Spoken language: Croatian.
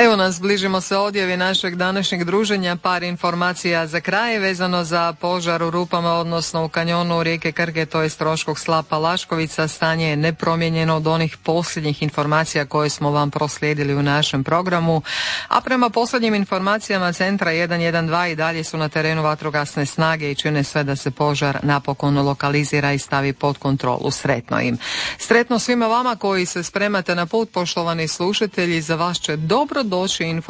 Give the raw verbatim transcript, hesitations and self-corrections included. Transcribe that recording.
Evo nas, bližimo se odjavi našeg današnjeg druženja. Par informacija za kraj vezano za požar u Rupama, odnosno u kanjonu rijeke Krke, to je Stroškog slapa Laškovica. Stanje je nepromijenjeno od onih posljednjih informacija koje smo vam proslijedili u našem programu. A prema posljednjim informacijama centra jedan jedan dva i dalje su na terenu vatrogasne snage i čine sve da se požar napokon lokalizira i stavi pod kontrolu. Sretno im. Sretno svima vama koji se spremate na put, poštovani slušatelji. Za vas će dobro doći informacija